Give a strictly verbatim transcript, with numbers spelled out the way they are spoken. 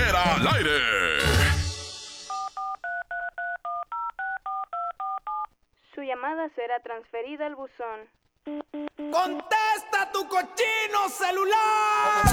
Caminera al aire. Su llamada será transferida al buzón. ¡Contesta tu cochino celular!